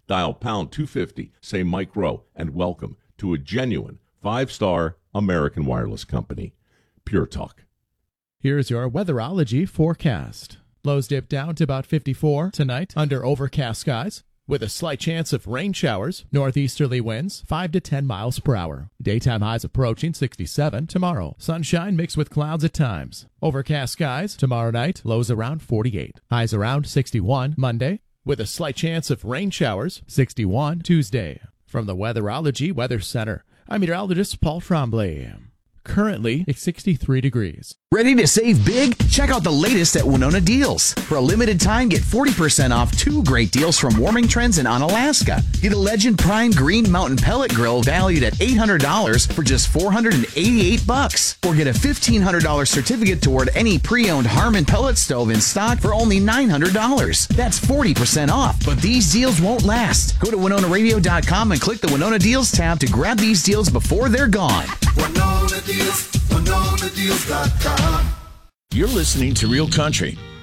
Dial pound 250, say Mike Rowe, and welcome to a genuine 5-star American wireless company. Pure Talk. Here's your weatherology forecast. Lows dip down to about 54 tonight under overcast skies, with a slight chance of rain showers. Northeasterly winds 5 to 10 miles per hour. Daytime highs approaching 67 tomorrow. Sunshine mixed with clouds at times. Overcast skies tomorrow night. Lows around 48. Highs around 61 Monday, with a slight chance of rain showers. 61 Tuesday. From the Weatherology Weather Center, I'm meteorologist Paul Tremblay. Currently, it's 63 degrees. Ready to save big? Check out the latest at Winona Deals. For a limited time, get 40% off 2 great deals from Warming Trends and Onalaska. Get a Legend Prime Green Mountain Pellet Grill valued at $800 for just $488. Or get a $1,500 certificate toward any pre-owned Harmon pellet stove in stock for only $900. That's 40% off, but these deals won't last. Go to WinonaRadio.com and click the Winona Deals tab to grab these deals before they're gone. Winona Deals, WinonaDeals.com. You're listening to Real Country